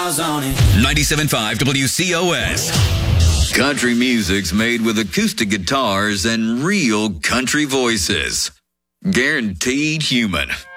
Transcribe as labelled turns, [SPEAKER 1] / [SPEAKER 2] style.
[SPEAKER 1] 97.5 WCOS. Country music's made with acoustic guitars and real country voices. Guaranteed human.